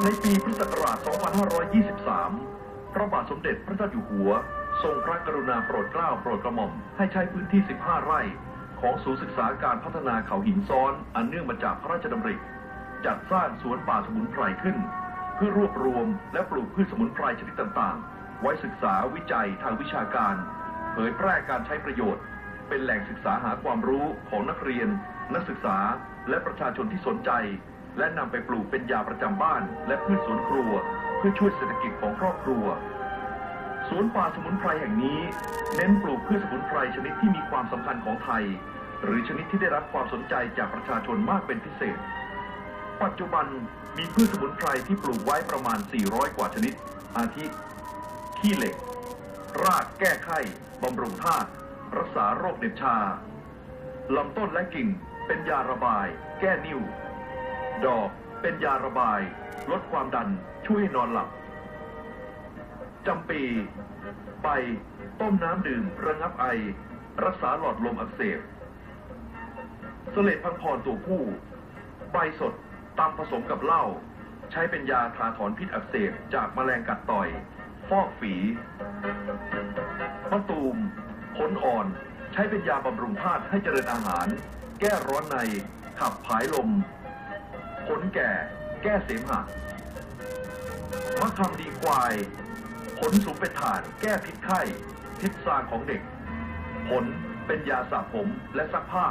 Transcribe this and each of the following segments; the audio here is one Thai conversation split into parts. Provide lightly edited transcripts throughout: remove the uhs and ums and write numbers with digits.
ในปีพุทธศักราช 2523 พระบาทสมเด็จพระเจ้าอยู่หัวทรงพระกรุณาโปรดเกล้าโปรดกระหม่อมให้ใช้พื้นที่ 15 ไร่ของศูนย์ศึกษาการพัฒนาเขาหินซ้อนอันเนื่องมาจากพระราชดำริจัดสร้างสวนป่าสมุนไพรขึ้นเพื่อรวบรวมและปลูกพืชสมุนไพรชนิดต่างๆไว้ศึกษาวิจัยทางวิชาการเผยแพร่การใช้ประโยชน์เป็นแหล่งศึกษาหาความรู้ของนักเรียนนักศึกษาและประชาชนที่สนใจและนำไปปลูกเป็นยาประจำบ้านและพืชสวนครัวเพื่อช่วยเศรษฐกิจของครอบครัวสวนป่าสมุนไพรแห่งนี้เน้นปลูกพืชสมุนไพรชนิดที่มีความสำคัญของไทยหรือชนิดที่ได้รับความสนใจจากประชาชนมากเป็นพิเศษปัจจุบันมีพืชสมุนไพรที่ปลูกไว้ประมาณ400กว่าชนิดอาทิขี้เหล็กรากแก้ไข้บำรุงธาตุรักษาโรคเหน็บชาลำต้นและกิ่งเป็นยาระบายแก้นิ่วดอกเป็นยาระบายลดความดันช่วยให้นอนหลับจำปีใบต้มน้ำดื่มระงับไอรักษาหลอดลมอักเสบเสลดพังพรตัวผู้ใบสดตำผสมกับเหล้าใช้เป็นยาทาถอนพิษอักเสบจากแมลงกัดต่อยฟอกฝีมะตูมผลอ่อนใช้เป็นยาบำรุงธาตุให้เจริญอาหารแก้ร้อนในขับผายลมผลแก่แก้เสมหะมะขามดีควายผลสูงเป็นถ่านแก้พิษไข้พิษซาของเด็กผลเป็นยาสระผมและซักผ้า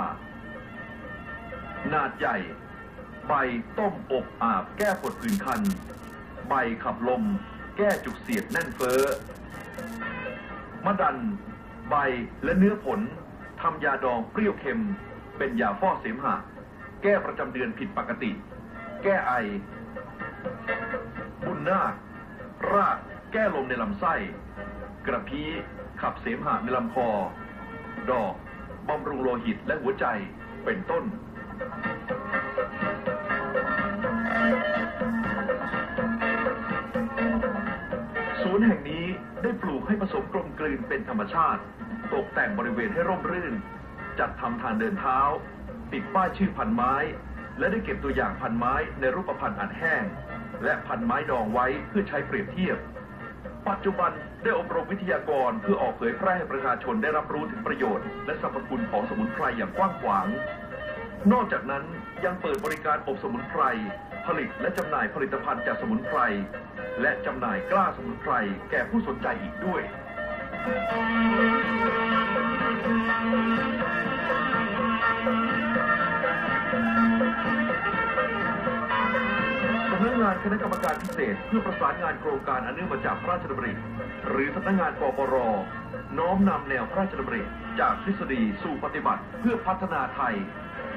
นาดใหญ่ใบต้มอบอาบแก้ปวดผื่นคันใบขับลมแก้จุกเสียดแน่นเฟ้อมะดันใบและเนื้อผลทำยาดองเปรี้ยวเค็มเป็นยาฟอกเสมหะแก้ประจำเดือนผิดปกติแก้ไอบุญนาครากแก้ลมในลำไส้กระพี้ขับเสมหะในลำคอดอกบำรุงโลหิตและหัวใจเป็นต้นสวนแห่งนี้ได้ปลูกให้ผสมกลมกลืนเป็นธรรมชาติตกแต่งบริเวณให้ร่มรื่นจัดทำทางเดินเท้าติดป้ายชื่อพันไม้และได้เก็บตัวอย่างพันไม้ในรูปพรรณอัดแห้งและพันไม้ดองไว้เพื่อใช้เปรียบเทียบปัจจุบันได้อบรมวิทยากรเพื่อออกเผยแพร่ให้ประชาชนได้รับรู้ถึงประโยชน์และสรรพคุณของสมุนไพรอย่างกว้างขวางนอกจากนั้นยังเปิดบริการอบสมุนไพรผลิตและจำหน่ายผลิตภัณฑ์จากสมุนไพรและจำหน่ายกล้าสมุนไพรแก่ผู้สนใจอีกด้วยสำนักงานคณะกรรมการพิเศษเพื่อประสานงานโครงการอันเนื่องมาจากพระราชดำริหรือสำนักงานกปร.น้อมนำแนวพระราชดำริจากทฤษฎีสู่ปฏิบัติเพื่อพัฒนาไทย